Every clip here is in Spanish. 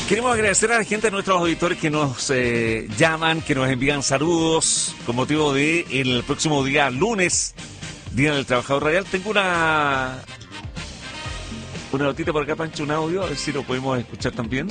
Queremos agradecer a la gente de nuestros auditores que nos llaman, que nos envían saludos con motivo de el próximo día lunes, Día del Trabajador Radial. Tengo una notita por acá, Pancho, un audio, a ver si lo podemos escuchar también.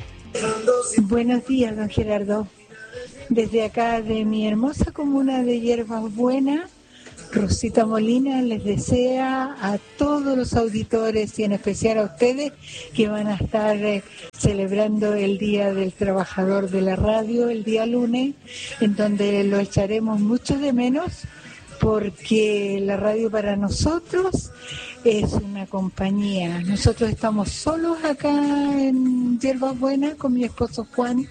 Buenos días, don Gerardo. Desde acá de mi hermosa comuna de Hierbas Buenas, Rosita Molina les desea a todos los auditores y en especial a ustedes que van a estar celebrando el Día del Trabajador de la Radio el día lunes, en donde lo echaremos mucho de menos porque la radio para nosotros es una compañía. Nosotros estamos solos acá en Hierbas Buenas con mi esposo Juan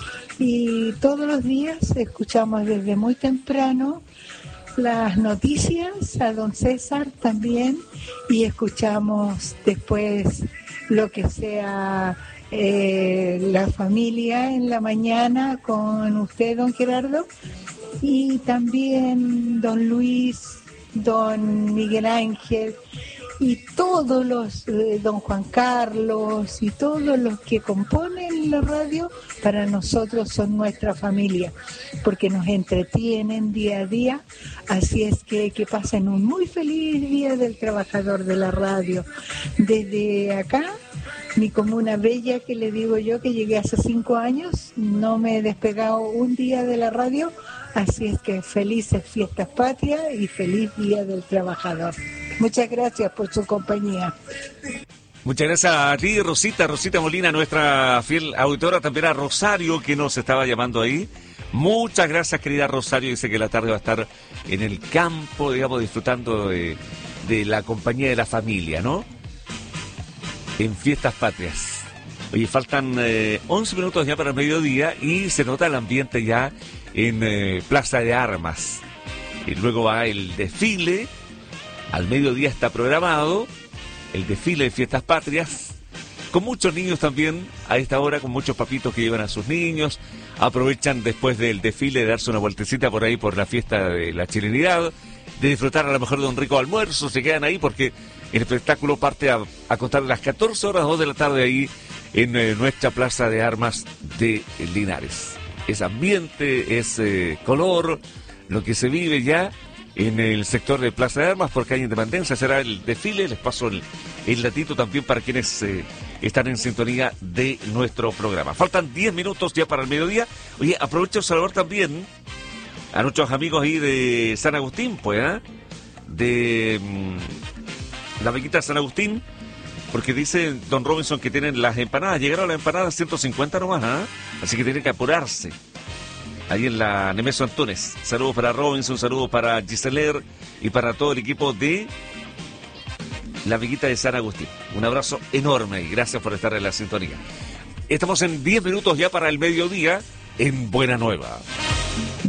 y todos los días escuchamos desde muy temprano las noticias, a don César también, y escuchamos después lo que sea la familia en la mañana con usted, don Gerardo, y también don Luis, don Miguel Ángel, y todos los, don Juan Carlos, y todos los que componen la radio, para nosotros son nuestra familia, porque nos entretienen día a día. Así es que pasen un muy feliz Día del Trabajador de la Radio. Desde acá, mi comuna bella, que le digo yo, que llegué hace 5 años, no me he despegado un día de la radio, así es que felices fiestas patrias y feliz Día del Trabajador. Muchas gracias por su compañía. Muchas gracias a ti, Rosita Molina, nuestra fiel auditora, también a Rosario, que nos estaba llamando ahí. Muchas gracias, querida Rosario. Dice que la tarde va a estar en el campo, digamos, disfrutando de la compañía de la familia, ¿no? En fiestas patrias. Oye, faltan 11 minutos ya para el mediodía y se nota el ambiente ya en Plaza de Armas. Y luego va el desfile. Al mediodía está programado el desfile de fiestas patrias, con muchos niños también a esta hora, con muchos papitos que llevan a sus niños. Aprovechan después del desfile de darse una vueltecita por ahí por la fiesta de la chilenidad, de disfrutar a lo mejor de un rico almuerzo. Se quedan ahí porque el espectáculo parte a contar las 14 horas, 2 de la tarde ahí en nuestra Plaza de Armas de Linares. Es ambiente, es color, lo que se vive ya en el sector de Plaza de Armas, porque hay Independencia, será el desfile. Les paso el datito también para quienes están en sintonía de nuestro programa. Faltan 10 minutos ya para el mediodía. Oye, aprovecho de saludar también a nuestros amigos ahí de San Agustín, pues, de la Veguita San Agustín, porque dice don Robinson que tienen las empanadas, llegaron las empanadas 150 nomás, así que tienen que apurarse. Ahí en la Nemesio Antunes. Saludos para Robinson, saludos para Giseler y para todo el equipo de la Veguita de San Agustín. Un abrazo enorme y gracias por estar en la sintonía. Estamos en 10 minutos ya para el mediodía en Buena Nueva.